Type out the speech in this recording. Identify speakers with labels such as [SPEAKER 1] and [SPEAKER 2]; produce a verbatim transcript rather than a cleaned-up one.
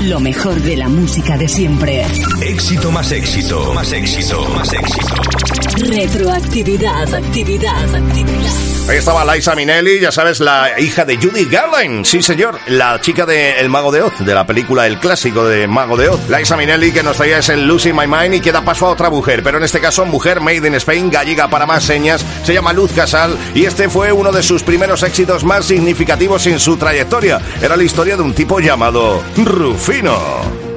[SPEAKER 1] Lo mejor de la música de siempre.
[SPEAKER 2] Éxito más éxito, más éxito, más éxito.
[SPEAKER 1] Retroactividad, actividad, actividad.
[SPEAKER 3] Ahí estaba Liza Minnelli, ya sabes, la hija de Judy Garland. Sí, señor, la chica de El Mago de Oz, de la película El Clásico de Mago de Oz. Liza Minnelli, que nos traía ese Losing My Mind y que da paso a otra mujer, pero en este caso mujer made in Spain, gallega para más señas, se llama Luz Casal y este fue uno de sus primeros éxitos más significativos en su trayectoria. Era la historia de un tipo llamado Rufino.